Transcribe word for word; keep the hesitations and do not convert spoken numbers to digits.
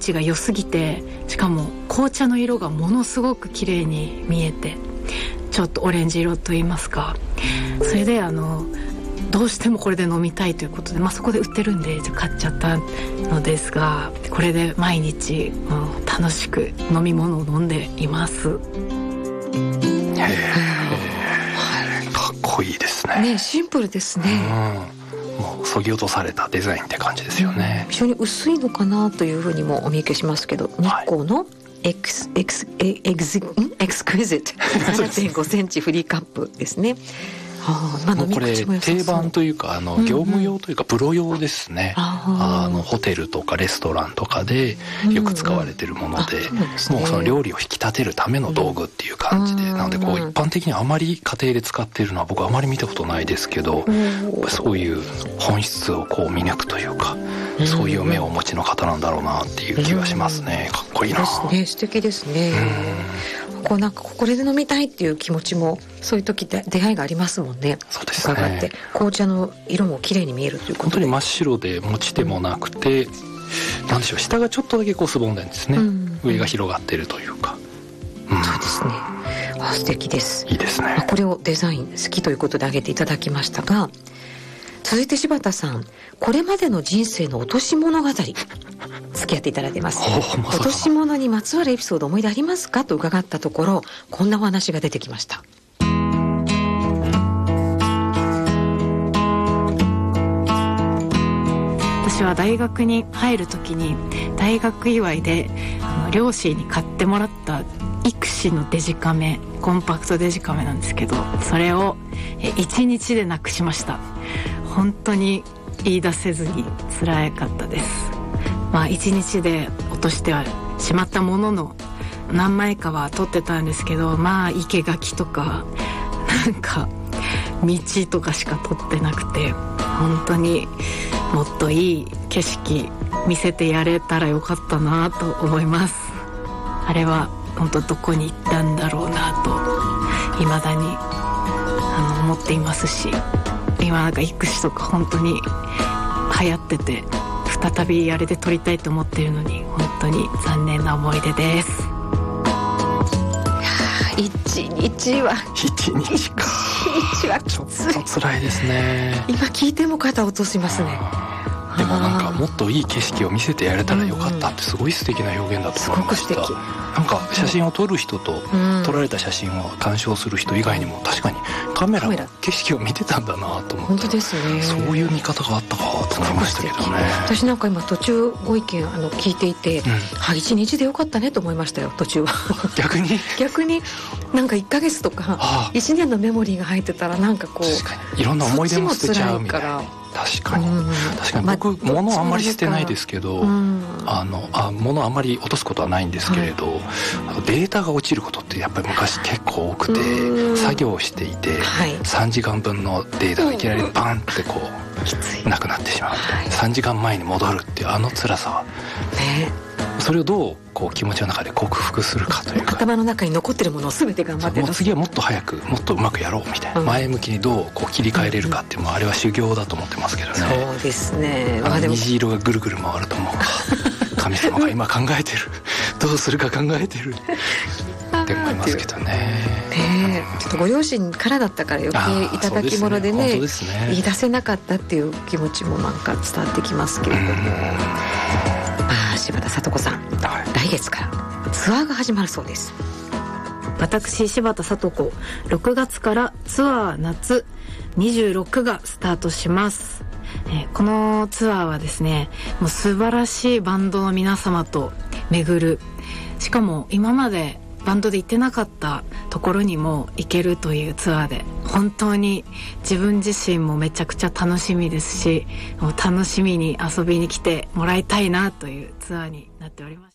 日が良すぎて、しかも紅茶の色がものすごく綺麗に見えて、ちょっとオレンジ色といいますか、それであのどうしてもこれで飲みたいということで、まあ、そこで売ってるんでじゃ買っちゃったのですが、これで毎日、うん、楽しく飲み物を飲んでいます。 へー、はい、かっこいいですね。 ね、シンプルですね。 うん、もう削ぎ落とされたデザインって感じですよね。 非常に薄いのかなというふうにもお見受けしますけど、日光のエクス、エクス、エクス、エクスクイジット ななてんごセンチフリーカップですね。はあ、まあ、 もうこれ定番というか、あの業務用というかプロ用ですね。うんうん、あのホテルとかレストランとかでよく使われてるもので、うんうん、もうその料理を引き立てるための道具っていう感じで、うん、なのでこう一般的にあまり家庭で使っているのは僕はあまり見たことないですけど、うん、そういう本質をこう見抜くというか、うん、そういう目をお持ちの方なんだろうなっていう気がしますね。かっこいいな。 ですね、素敵ですね。うん、こうなんかこれで飲みたいっていう気持ちもそういう時って出会いがありますもんね。 そうですね。 伺って紅茶の色も綺麗に見えるということで、 本当に真っ白で持ち手もなくて、うん、なんでしょう、下がちょっとだけこうすぼんでるんですね、うん、上が広がってるというか、 うん、そうですね。あ、素敵です。 いいですね。 これをデザイン好きということで挙げていただきましたが、続いて柴田さん、これまでの人生の落とし物語付き合っていただいています。 ま、 落とし物にまつわるエピソード思い出ありますかと伺ったところ、こんなお話が出てきました。 私は大学に入る時に大学祝いであの両親に買ってもらったイクシのデジカメ、コンパクトデジカメなんですけど、それをいちにちでなくしました。本当に言い出せずに辛かったです。まあいちにちで落としてはしまったものの、何枚かは撮ってたんですけど、まあ生垣とかなんか道とかしか撮ってなくて、本当にもっといい景色見せてやれたらよかったなと思います。あれは本当どこに行ったんだろうなと未だにあの思っていますし、今なんかイクシとか本当に流行ってて、再びあれで撮りたいと思っているのに本当に残念な思い出です。 一日は一日か一日はきつい。 ちょっと辛いですね。 今聞いても肩落としますね。 でもなんかもっといい景色を見せてやれたらよかったってすごい素敵な表現だと思いました。 すごく素敵。 なんか写真を撮る人と撮られた写真を鑑賞する人以外にも確かにカメラの景色を見てたんだなと思って、 本当ですね。 そういう見方があったかと思いましたけどね。 私なんか今途中ご意見あの聞いていて、うん、は一日でよかったねと思いましたよ、途中は。 逆に逆になんかいっかげつとかいちねんのメモリーが入ってたらなんかこう、 確かにいろんな思い出も捨てちゃうみたいな。確かに、うん、確かに僕、まあ、物あんまり捨てないですけど、うん、あのあ物あんまり落とすことはないんですけれど、はい、あのデータが落ちることってやっぱり昔結構多くて、作業していて、はい、さんじかんぶんのデータがいきなりバンってこうなくなってしまう、はい、さんじかんまえに戻るっていうあの辛さは、ね、それをどうこう気持ちの中で克服するかというか、 頭の中に残ってるものを全て頑張ってもう次はもっと早くもっとうまくやろうみたいな、うん、前向きにどうこう切り替えれるかっていう、もうあれは修行だと思ってますけどね。 そうですね。 あの虹色がぐるぐる回ると思うか神様が今考えてるどうするか考えてるって思いますけどね。 ね、ちょっとご両親からだったから余計いただき物で ね, でね言い出せなかったっていう気持ちもなんか伝わってきますけれども、あ、柴田聡子さん、はい、来月からツアーが始まるそうです。 私柴田聡子、ろくがつからツアー夏にじゅうろくがスタートします。えー、このツアーはですね、もう素晴らしいバンドの皆様と巡る、しかも今までバンドで行ってなかったところにも行けるというツアーで、本当に自分自身もめちゃくちゃ楽しみですし、もう楽しみに遊びに来てもらいたいなというツアーになっております。